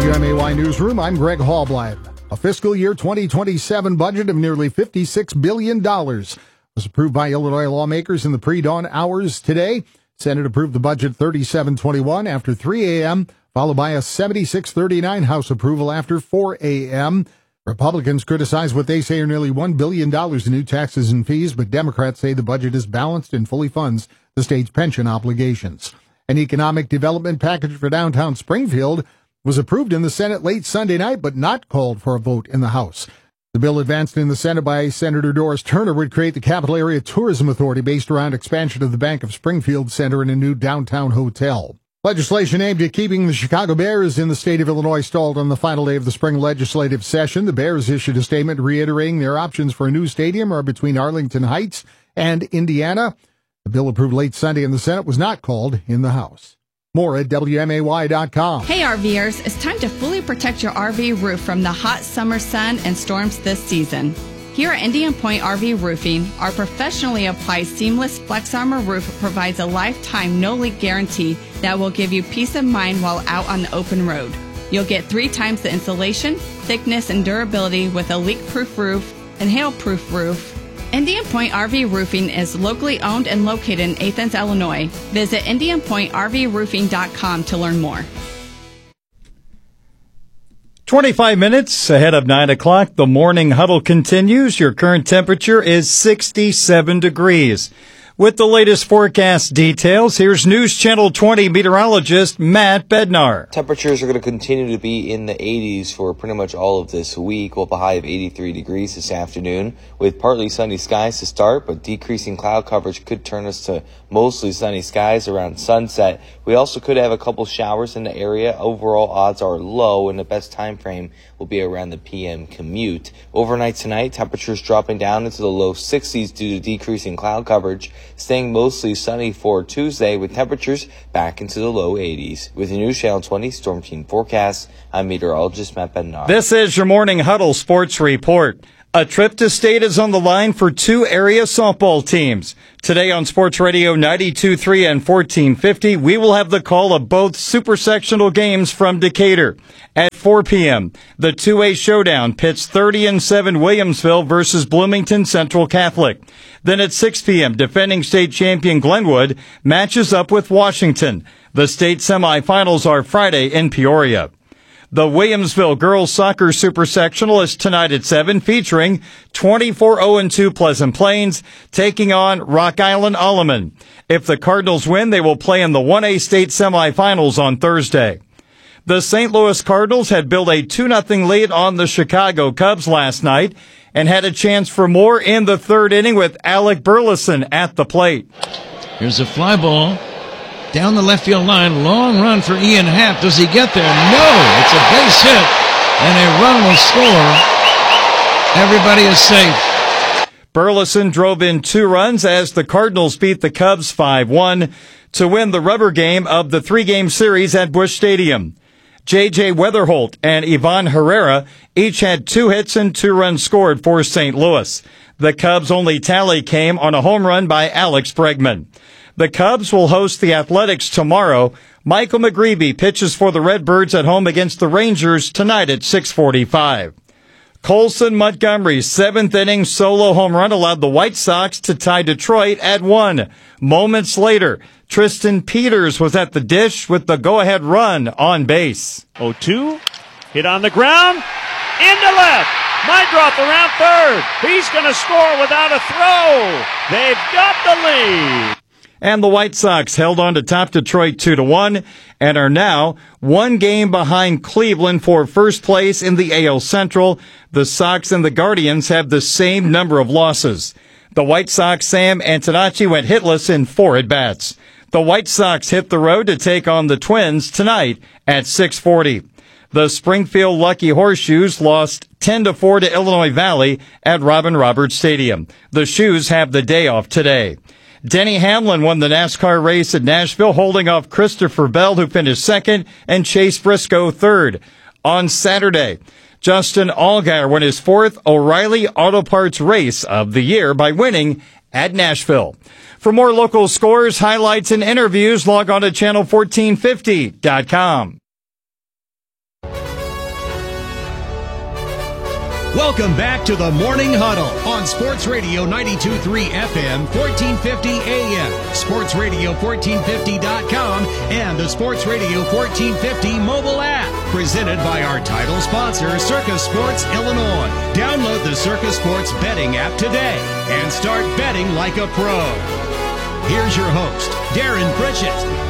WMAY Newsroom, I'm Greg Hallblythe. A fiscal year 2027 budget of nearly $56 billion was approved by Illinois lawmakers in the pre-dawn hours today. Senate approved the budget 3721 after 3 a.m., followed by a 7639 House approval after 4 a.m. Republicans criticize what they say are nearly $1 billion in new taxes and fees, but Democrats say the budget is balanced and fully funds the state's pension obligations. An economic development package for downtown Springfield was approved in the Senate late Sunday night, but not called for a vote in the House. The bill advanced in the Senate by Senator Doris Turner would create the Capital Area Tourism Authority based around expansion of the Bank of Springfield Center and a new downtown hotel. Legislation aimed at keeping the Chicago Bears in the state of Illinois stalled on the final day of the spring legislative session. The Bears issued a statement reiterating their options for a new stadium are between Arlington Heights and Indiana. The bill approved late Sunday in the Senate was not called in the House. More at WMAY.com. Hey RVers, it's time to fully protect your RV roof from the hot summer sun and storms this season. Here at Indian Point RV Roofing, our professionally applied seamless Flex Armor roof provides a lifetime no-leak guarantee that will give you peace of mind while out on the open road. You'll get 3 times the insulation, thickness, and durability with a leak-proof roof and hail-proof roof. Indian Point RV Roofing is locally owned and located in Athens, Illinois. Visit IndianPointRVRoofing.com to learn more. 25 minutes ahead of 9 o'clock, the morning huddle continues. Your current temperature is 67 degrees. With the latest forecast details, here's News Channel 20 meteorologist Matt Bednar. Temperatures are going to continue to be in the 80s for pretty much all of this week. We'll have a high of 83 degrees this afternoon with partly sunny skies to start, but decreasing cloud coverage could turn us to mostly sunny skies around sunset. We also could have a couple showers in the area. Overall odds are low, and the best time frame will be around the PM commute. Overnight tonight, temperatures dropping down into the low 60s due to decreasing cloud coverage, staying mostly sunny for Tuesday with temperatures back into the low 80s. With the News Channel 20 Storm Team forecast, I'm meteorologist Matt Bednar. This is your morning huddle sports report. A trip to state is on the line for 2 area softball teams. Today on Sports Radio 92.3 and 1450, we will have the call of both super sectional games from Decatur. At 4 p.m., the 2A showdown pits 30-7 Williamsville versus Bloomington Central Catholic. Then at 6 p.m., defending state champion Glenwood matches up with Washington. The state semifinals are Friday in Peoria. The Williamsville Girls Soccer Super Sectional is tonight at 7, featuring 24-0-2 Pleasant Plains taking on Rock Island Alleman. If the Cardinals win, they will play in the 1A state semifinals on Thursday. The St. Louis Cardinals had built a 2-0 lead on the Chicago Cubs last night and had a chance for more in the third inning with Alec Burleson at the plate. Here's a fly ball. Down the left field line, long run for Ian Happ. Does he get there? No! It's a base hit, and a run will score. Everybody is safe. Burleson drove in 2 runs as the Cardinals beat the Cubs 5-1 to win the rubber game of the 3-game series at Busch Stadium. J.J. Weatherholt and Ivan Herrera each had 2 hits and 2 runs scored for St. Louis. The Cubs' only tally came on a home run by Alex Bregman. The Cubs will host the Athletics tomorrow. Michael McGreevy pitches for the Redbirds at home against the Rangers tonight at 6:45. Colson Montgomery's 7th inning solo home run allowed the White Sox to tie Detroit at 1. Moments later, Tristan Peters was at the dish with the go-ahead run on base. 0-2, hit on the ground, into left. Might drop around third. He's going to score without a throw. They've got the lead. And the White Sox held on to top Detroit 2-1 and are now 1 game behind Cleveland for first place in the AL Central. The Sox and the Guardians have the same number of losses. The White Sox, Sam Antonacci, went hitless in 4 at-bats. The White Sox hit the road to take on the Twins tonight at 6:40. The Springfield Lucky Horseshoes lost 10-4 to Illinois Valley at Robin Roberts Stadium. The Shoes have the day off today. Denny Hamlin won the NASCAR race at Nashville, holding off Christopher Bell, who finished 2nd, and Chase Briscoe 3rd. On Saturday, Justin Allgaier won his 4th O'Reilly Auto Parts race of the year by winning at Nashville. For more local scores, highlights, and interviews, log on to channel1450.com. Welcome back to the Morning Huddle on Sports Radio 92.3 FM, 1450 AM, sportsradio1450.com, and the Sports Radio 1450 mobile app. Presented by our title sponsor, Circus Sports Illinois. Download the Circus Sports betting app today and start betting like a pro. Here's your host, Darren Pritchett.